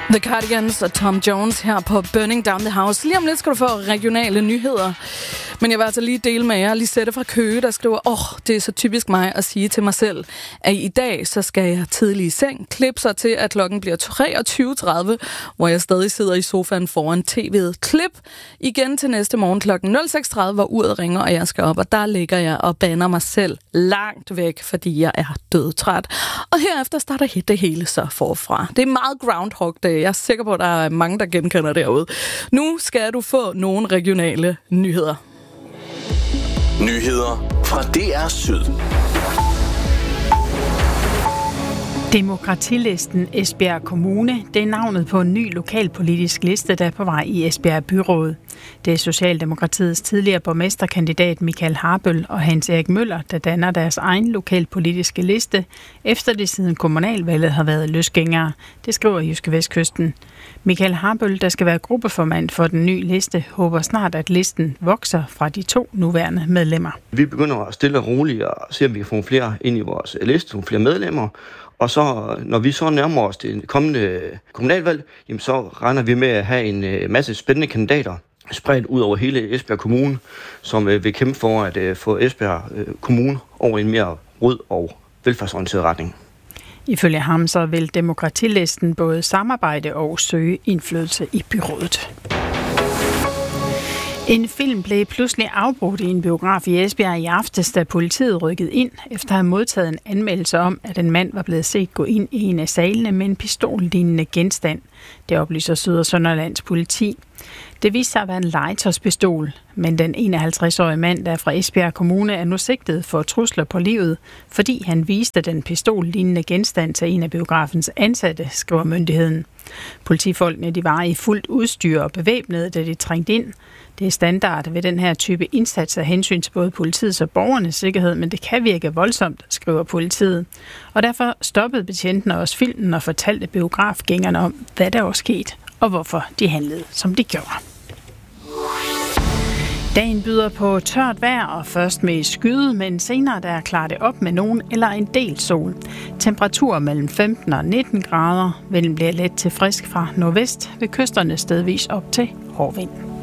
The Cardigans og Tom Jones her på Burning Down the House. Lige om lidt skal du få regionale nyheder. Men jeg vil altså lige dele med jer. Lisette fra Køge, der skriver, det er så typisk mig at sige til mig selv, at i dag så skal jeg tidlig i seng. Klip så til, at klokken bliver 23.30, hvor jeg stadig sidder i sofaen foran tv'et. Klip igen til næste morgen klokken 06.30, hvor uret ringer, og jeg skal op. Og der ligger jeg og bander mig selv langt væk, fordi jeg er dødtræt. Og herefter starter det hele så forfra. Det er meget Groundhog Day. Jeg er sikker på, at der er mange, der genkender derude. Nu skal du få nogle regionale nyheder. Nyheder fra DR Syd. Demokratilisten Esbjerg Kommune, det er navnet på en ny lokalpolitisk liste, der er på vej i Esbjerg Byråd. Det er Socialdemokratiets tidligere borgmesterkandidat Michael Harbøl og Hans Erik Møller, der danner deres egen lokalpolitiske liste, efter det siden kommunalvalget har været løsgængere. Det skriver Jyske Vestkysten. Michael Harbøl, der skal være gruppeformand for den nye liste, håber snart, at listen vokser fra de 2 nuværende medlemmer. Vi begynder at stille og roligt og se, om vi kan få flere ind i vores liste, nogle flere medlemmer. Og så, når vi så nærmer os det kommende kommunalvalg, jamen så regner vi med at have en masse spændende kandidater spredt ud over hele Esbjerg Kommune, som vil kæmpe for at få Esbjerg Kommune over en mere rød og velfærdsorienteret retning. Ifølge ham så vil demokratilisten både samarbejde og søge indflydelse i byrådet. En film blev pludselig afbrudt i en biograf i Esbjerg i aftes, da politiet rykkede ind, efter at have modtaget en anmeldelse om, at en mand var blevet set gå ind i en af salene med en pistollignende genstand. Det oplyser Syd- og Sønderlands politi. Det viste sig at være en legetøjspistol, men den 51-årige mand, der er fra Esbjerg Kommune, er nu sigtet for trusler på livet, fordi han viste den pistollignende genstand til en af biografens ansatte, skriver myndigheden. Politifolkene de var i fuldt udstyr og bevæbnede, da de trængte ind. Det er standard ved den her type indsats af hensyn til både politiets og borgernes sikkerhed, men det kan virke voldsomt, skriver politiet. Og derfor stoppede betjentene også filmen og fortalte biografgængerne om, hvad der var sket og hvorfor de handlede, som de gjorde. Dagen byder på tørt vejr og først med skyde, men senere der klarer det op med nogen eller en del sol. Temperaturer mellem 15 og 19 grader. Vinden bliver let til frisk fra nordvest, ved kysterne stedvis op til hård vind.